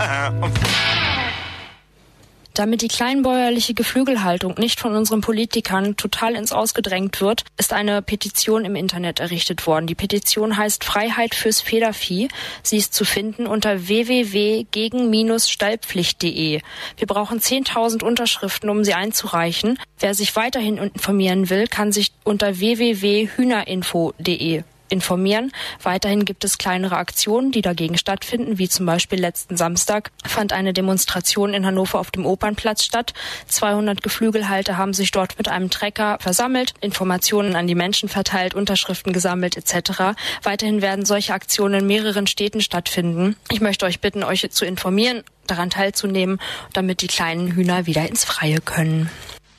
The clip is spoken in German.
Damit die kleinbäuerliche Geflügelhaltung nicht von unseren Politikern total ins Ausgedrängt wird, ist eine Petition im Internet errichtet worden. Die Petition heißt Freiheit fürs Federvieh. Sie ist zu finden unter www.gegen-stallpflicht.de. Wir brauchen 10.000 Unterschriften, um sie einzureichen. Wer sich weiterhin informieren will, kann sich unter www.hühnerinfo.de informieren. Weiterhin gibt es kleinere Aktionen, die dagegen stattfinden, wie zum Beispiel letzten Samstag fand eine Demonstration in Hannover auf dem Opernplatz statt. 200 Geflügelhalter haben sich dort mit einem Trecker versammelt, Informationen an die Menschen verteilt, Unterschriften gesammelt etc. Weiterhin werden solche Aktionen in mehreren Städten stattfinden. Ich möchte euch bitten, euch zu informieren, daran teilzunehmen, damit die kleinen Hühner wieder ins Freie können.